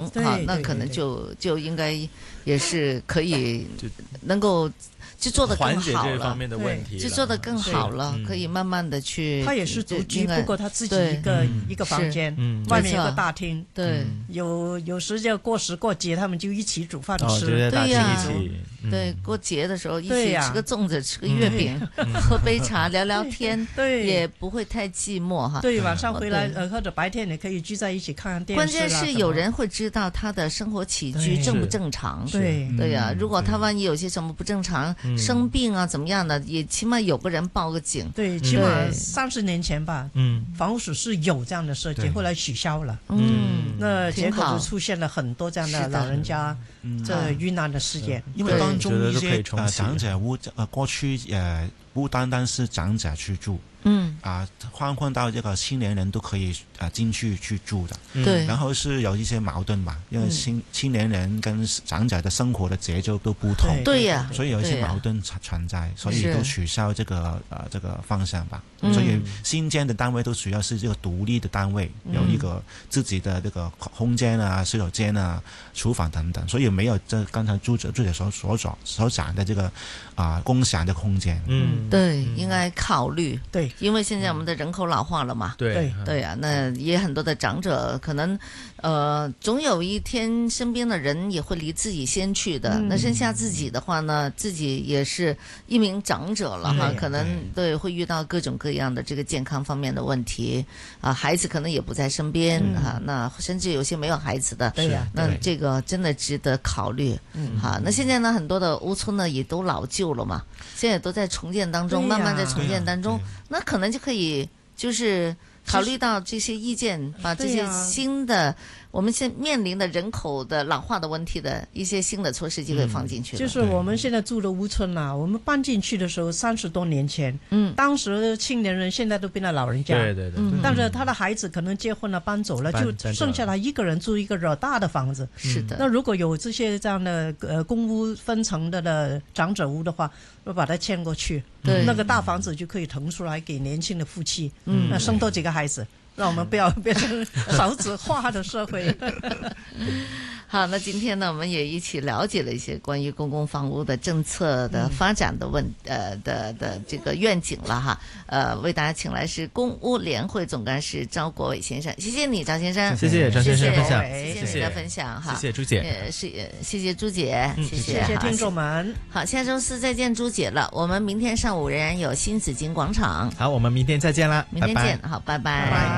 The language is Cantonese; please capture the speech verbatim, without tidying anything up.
哈，那可能就就应该也是可以能够。就做得更好了， 缓解这方面的问题， 就做得更好了，可以慢慢的去。 他也是独居，不过他自己一个一个房间，外面有个大厅， 对， 有有时就过时过节，他们就一起煮饭吃， 对呀，对，过节的时候一起吃个粽子，吃个月饼，喝杯茶，聊聊天， 对， 也不会太寂寞哈。 对，晚上回来呃或者白天也可以聚在一起看看电视。 关键是有人会知道他的生活起居正不正常， 对对呀，如果他万一有些什么不正常。生病啊，怎么样的？也起碼有個人報個警。 對，起碼三十年前吧，嗯，房屋署是有這樣的設計，後來取消了。嗯，那結果就出現了很多這樣的老人家這遇難的事件。 因為當中一些呃長者屋呃過去呃不單單是長者去住。嗯啊，換換到這個青年人都可以啊進去去住的， 對， 然後是有一些矛盾嘛，因為青青年人跟長者的生活的節奏都不同， 對呀， 所以有一些矛盾存在，所以都取消這個呃這個方向吧。所以新建的單位都主要是這個獨立的單位，有一個自己的這個空間啊、洗手間啊、廚房等等，所以沒有這剛才朱姐朱姐所所講所講的這個啊共享的空間。 嗯，對，應該考慮對。 因為現在我們的人口老化了嘛， 對對啊，那也很多的長者可能，呃，總有一天身邊的人也會離自己先去的。嗯、那剩下自己的話呢，自己也是一名長者了哈，可能對會遇到各種各樣的這個健康方面的問題啊，孩子可能也不在身邊哈、嗯啊，那甚至有些沒有孩子的， 對呀， 那這個真的值得考慮。嗯，好、啊，那現在呢，很多的屋村呢也都老舊了嘛，現在都在重建當中，慢慢在重建當中，那可能就可以就是考慮到這些意見，把這些新的我們現面臨的人口的老化的問題的一些新的措施就可以放進去了。 就是我們現在住的屋村啊，我們搬進去的時候三十多年前，嗯，當時青年人現在都變了老人家， 對對對， 但是他的孩子可能結婚了搬走了，就剩下他一個人住一個偌大的房子。 是的。 那如果有這些這樣的呃公屋分層的的長者屋的話，我把它遷過去，對，那個大房子就可以騰出來給年輕的夫妻，嗯，那生多幾個孩子。讓我們不要變成少子化的社會。 好，那今天呢，我們也一起了解了一些關於公共房屋的政策的發展的問，呃的的這個願景了哈。呃，為大家請來是公屋聯會總幹事趙國偉先生，謝謝你，趙先生。 謝謝張先生分享， 謝謝你的分享哈。 謝謝朱姐， 呃，是謝謝朱姐，謝謝， 謝謝聽眾們。 好，下周四再見朱姐了。我們明天上午仍然有新紫荊廣場。 好，我們明天再見啦， 明天見，好，拜拜。